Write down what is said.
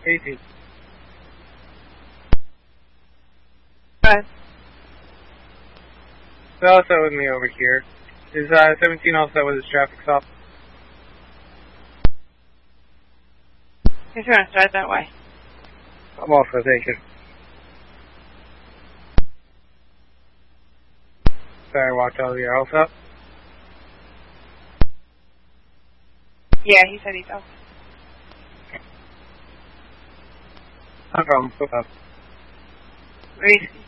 18. But So all set with me over here. Is 17 all set with his traffic stop? he's going to start that way. I'm off for thank you. Sorry, watch all your all set? Yeah, he said he's off. No problem. Go up. Reese,